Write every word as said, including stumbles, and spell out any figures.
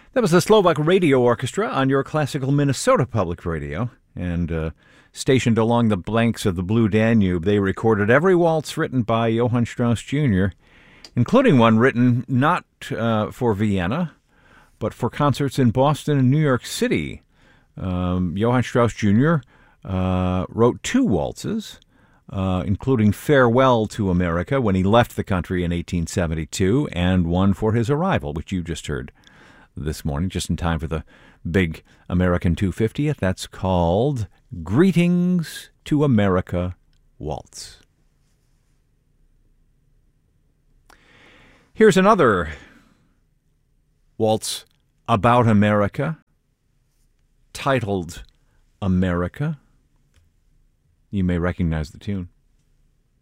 That was the Slovak Radio Orchestra on your classical Minnesota Public Radio. And uh, stationed along the banks of the Blue Danube, they recorded every waltz written by Johann Strauss Junior, including one written not uh, for Vienna, but for concerts in Boston and New York City. Um, Johann Strauss Junior uh, wrote two waltzes, uh, including Farewell to America when he left the country in eighteen seventy-two, and one for his arrival, which you just heard this morning, just in time for the big American two hundred fiftieth. That's called Greetings to America Waltz. Here's another waltz about America, titled America. You may recognize the tune.